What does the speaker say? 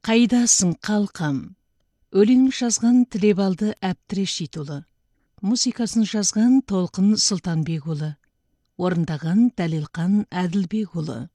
Қайдасың қалқам? Өлең жазған Тілебалды Әбдірешит ұлы. Музыкасын жазған Толқын Сұлтанбек ұлы. Орындаған Дәлелқан Әділбек ұлы.